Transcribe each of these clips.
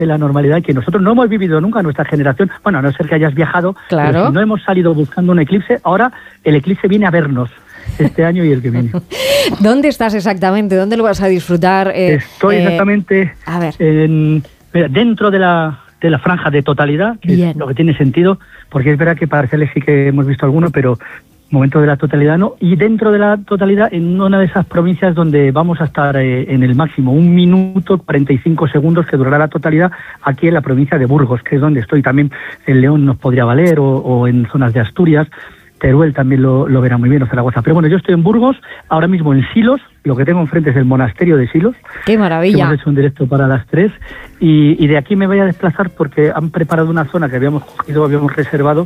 de la normalidad que nosotros no hemos vivido nunca, nuestra generación, bueno, a no ser que hayas viajado, claro. Pero si no hemos salido buscando un eclipse, ahora el eclipse viene a vernos este año y el que viene. ¿Dónde estás exactamente? ¿Dónde lo vas a disfrutar? Estoy exactamente dentro de la franja de totalidad, que es lo que tiene sentido, porque es verdad que para Argelia sí que hemos visto alguno, pero momento de la totalidad no, y dentro de la totalidad en una de esas provincias donde vamos a estar en el máximo 1 minuto 45 segundos que durará la totalidad, aquí en la provincia de Burgos, que es donde estoy. También en León nos podría valer, o en zonas de Asturias. Teruel también lo verá muy bien, o Zaragoza. Pero bueno, yo estoy en Burgos, ahora mismo en Silos, lo que tengo enfrente es el monasterio de Silos. ¡Qué maravilla! Hemos hecho un directo para las 3 y de aquí me voy a desplazar porque han preparado una zona que habíamos reservado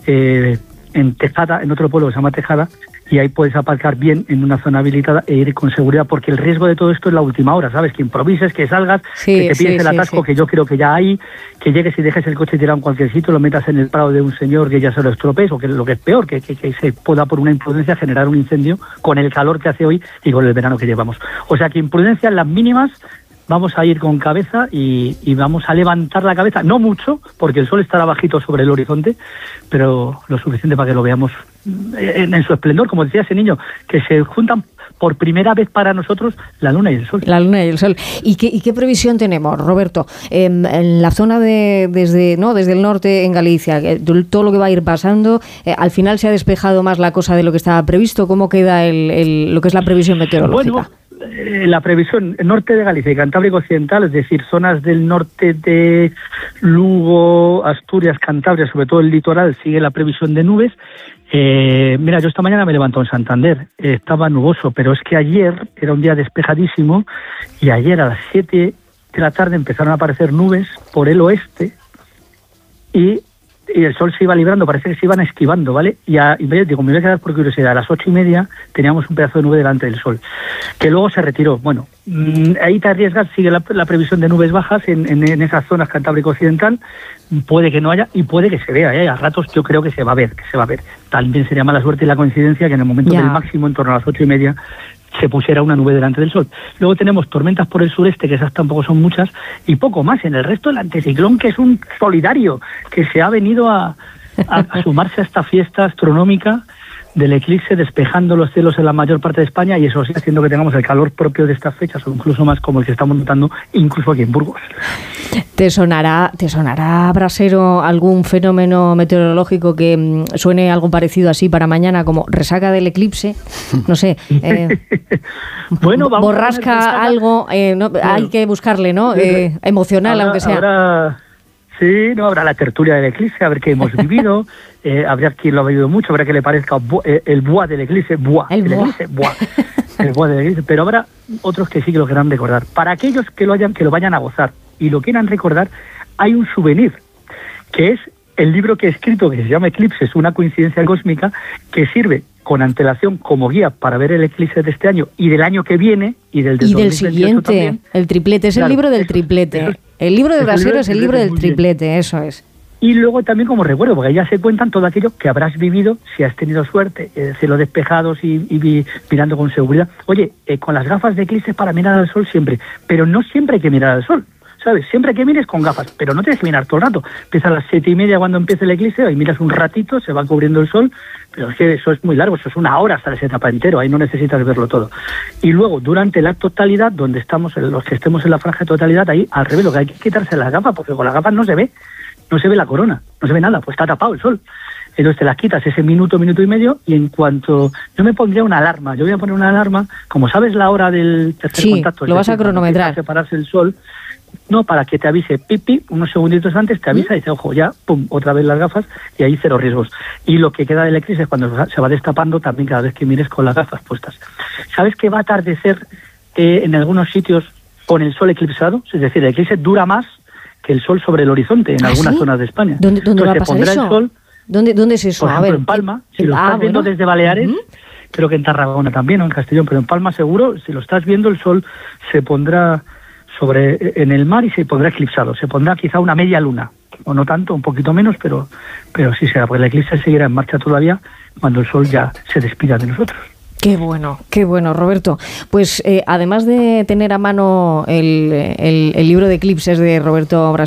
en Tejada, en otro pueblo que se llama Tejada, y ahí puedes aparcar bien en una zona habilitada e ir con seguridad, porque el riesgo de todo esto es la última hora, ¿sabes? Que improvises, que salgas, que te pilles el atasco, que yo creo que ya hay, que llegues y dejes el coche tirado en cualquier sitio, lo metas en el prado de un señor que ya se lo estropees, o que lo que es peor, que se pueda por una imprudencia generar un incendio con el calor que hace hoy y con el verano que llevamos. O sea que imprudencia en las mínimas. Vamos a ir con cabeza y vamos a levantar la cabeza, no mucho, porque el sol estará bajito sobre el horizonte, pero lo suficiente para que lo veamos en su esplendor, como decía ese niño, que se juntan por primera vez para nosotros la luna y el sol. La luna y el sol. ¿Y qué previsión tenemos, Roberto? En la zona desde el norte, en Galicia, todo lo que va a ir pasando, al final se ha despejado más la cosa de lo que estaba previsto. ¿Cómo queda lo que es la previsión meteorológica? Bueno, la previsión norte de Galicia y Cantábrico Occidental, es decir, zonas del norte de Lugo, Asturias, Cantabria, sobre todo el litoral, sigue la previsión de nubes. Mira, yo esta mañana me levanto en Santander, estaba nuboso, pero es que ayer era un día despejadísimo y ayer a las 7 de la tarde empezaron a aparecer nubes por el oeste y el sol se iba librando, parece que se iban esquivando, ¿vale? Y me voy a quedar por curiosidad, a las 8:30 teníamos un pedazo de nube delante del sol, que luego se retiró. Bueno, ahí te arriesgas, sigue la previsión de nubes bajas en esas zonas Cantábrico Occidental, puede que no haya y puede que se vea, a ratos yo creo que se va a ver, También sería mala suerte y la coincidencia que en el momento del máximo, en torno a las 8:30, se pusiera una nube delante del sol. Luego tenemos tormentas por el sureste, que esas tampoco son muchas, y poco más. En el resto, el anticiclón, que es un solidario, que se ha venido a sumarse a esta fiesta astronómica del eclipse, despejando los cielos en la mayor parte de España, y eso sí, haciendo que tengamos el calor propio de estas fechas, o incluso más, como el que estamos notando incluso aquí en Burgos. ¿Te sonará, Brasero, algún fenómeno meteorológico que suene algo parecido así para mañana, como resaca del eclipse? No sé. Bueno, vamos borrasca, algo, hay que buscarle, ¿no? Emocional, aunque sea. Habrá la tertulia del eclipse, a ver qué hemos vivido, habrá quien lo ha vivido mucho, habrá que le parezca el buá del eclipse, el buá del eclipse, pero habrá otros que sí que lo querrán recordar. Para aquellos que lo vayan a gozar y lo quieran recordar, hay un souvenir, que es el libro que he escrito, que se llama Eclipses, una coincidencia cósmica, que sirve con antelación como guía para ver el eclipse de este año y del año que viene y del siguiente también. El triplete, es el libro del triplete. El libro de Brasero es el libro del triplete, eso es. Y luego también como recuerdo, porque ya se cuentan todo aquello que habrás vivido si has tenido suerte, cielo despejados y mirando con seguridad. Oye, con las gafas de eclipse para mirar al sol siempre, pero no siempre hay que mirar al sol, ¿sabes? Siempre que mires con gafas, pero no tienes que mirar todo el rato. Empieza a las 7:30 cuando empiece el eclipse, y miras un ratito, se va cubriendo el sol, pero es que eso es muy largo, eso es 1 hora hasta esa etapa entero, ahí no necesitas verlo todo. Y luego, durante la totalidad, donde estamos, los que estemos en la franja de totalidad, ahí al revés, lo que hay que quitarse las gafas, porque con las gafas no se ve la corona, no se ve nada, pues está tapado el sol. Entonces te las quitas ese minuto y medio, y en cuanto... Yo me pondría una alarma, yo voy a poner una alarma, como sabes la hora del tercer contacto. Lo vas a cronometrar. Separarse el sol, no, para que te avise, pipi, unos segunditos antes te avisa y dice, ojo, ya, pum, otra vez las gafas, y ahí 0 riesgos. Y lo que queda del eclipse es cuando se va destapando también cada vez que mires con las gafas puestas. ¿Sabes que va a atardecer en algunos sitios con el sol eclipsado? Es decir, el eclipse dura más que el sol sobre el horizonte en algunas zonas de España. ¿Dónde va a pasar eso? El sol, ¿Dónde es eso? Por ejemplo, en Palma, si lo estás viendo desde Baleares, creo que en Tarragona también, o en Castellón, pero en Palma seguro, si lo estás viendo, el sol se pondrá en el mar y se pondrá eclipsado, se pondrá quizá una media luna, o no tanto, un poquito menos, pero sí será, porque el eclipse seguirá en marcha todavía cuando el sol ya se despida de nosotros. Qué bueno, Roberto. Pues además de tener a mano el libro de eclipses de Roberto Brasero,